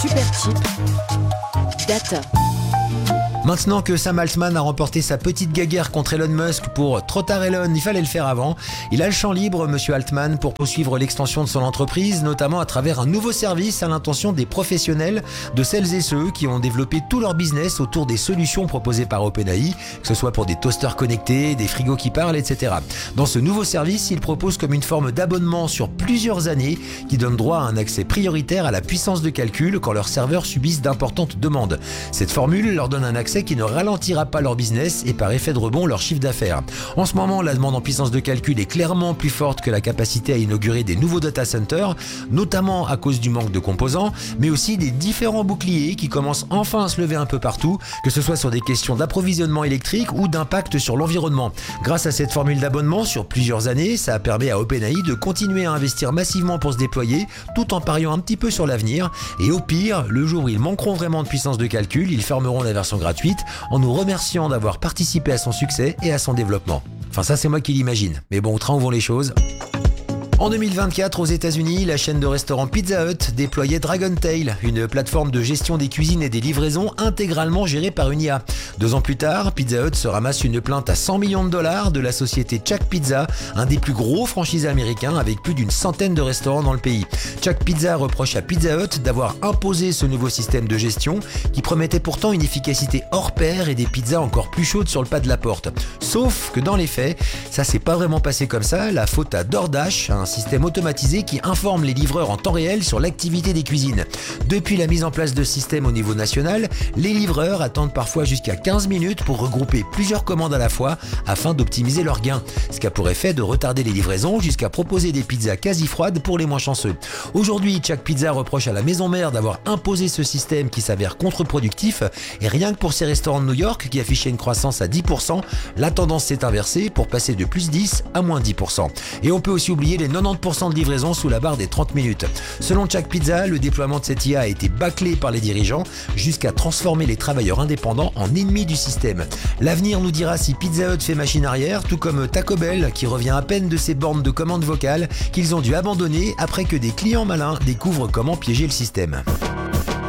Superchip, Data. Maintenant que Sam Altman a remporté sa petite guéguerre contre Elon Musk pour trop tard Elon, il fallait le faire avant, il a le champ libre, monsieur Altman, pour poursuivre l'extension de son entreprise, notamment à travers un nouveau service à l'intention des professionnels, de celles et ceux qui ont développé tout leur business autour des solutions proposées par OpenAI, que ce soit pour des toasters connectés, des frigos qui parlent, etc. Dans ce nouveau service, il propose comme une forme d'abonnement sur plusieurs années qui donne droit à un accès prioritaire à la puissance de calcul quand leurs serveurs subissent d'importantes demandes. Cette formule leur donne un accès qui ne ralentira pas leur business et par effet de rebond leur chiffre d'affaires. En ce moment, la demande en puissance de calcul est clairement plus forte que la capacité à inaugurer des nouveaux data centers, notamment à cause du manque de composants, mais aussi des différents boucliers qui commencent enfin à se lever un peu partout, que ce soit sur des questions d'approvisionnement électrique ou d'impact sur l'environnement. Grâce à cette formule d'abonnement sur plusieurs années, ça permet à OpenAI de continuer à investir massivement pour se déployer, tout en pariant un petit peu sur l'avenir. Et au pire, le jour où ils manqueront vraiment de puissance de calcul, ils fermeront la version gratuite en nous remerciant d'avoir participé à son succès et à son développement. Enfin ça c'est moi qui l'imagine, mais bon, au train où vont les choses. En 2024, aux États-Unis, la chaîne de restaurants Pizza Hut déployait DragonTail, une plateforme de gestion des cuisines et des livraisons intégralement gérée par une IA. 2 ans plus tard, Pizza Hut se ramasse une plainte à 100 millions de dollars de la société Chuck Pizza, un des plus gros franchisés américains avec plus d'une centaine de restaurants dans le pays. Chuck Pizza reproche à Pizza Hut d'avoir imposé ce nouveau système de gestion qui promettait pourtant une efficacité hors pair et des pizzas encore plus chaudes sur le pas de la porte. Sauf que dans les faits, ça s'est pas vraiment passé comme ça, la faute à DoorDash, un système automatisé qui informe les livreurs en temps réel sur l'activité des cuisines. Depuis la mise en place de ce système au niveau national, les livreurs attendent parfois jusqu'à 15 minutes pour regrouper plusieurs commandes à la fois afin d'optimiser leurs gains, ce qui a pour effet de retarder les livraisons jusqu'à proposer des pizzas quasi froides pour les moins chanceux. Aujourd'hui, Chuck Pizza reproche à la maison mère d'avoir imposé ce système qui s'avère contre-productif et rien que pour ces restaurants de New York qui affichaient une croissance à 10%, la tendance s'est inversée pour passer de plus 10 à moins 10%. Et on peut aussi oublier les 90% de livraison sous la barre des 30 minutes. Selon Chuck Pizza, le déploiement de cette IA a été bâclé par les dirigeants jusqu'à transformer les travailleurs indépendants en ennemis du système. L'avenir nous dira si Pizza Hut fait machine arrière, tout comme Taco Bell qui revient à peine de ses bornes de commande vocale qu'ils ont dû abandonner après que des clients malins découvrent comment piéger le système.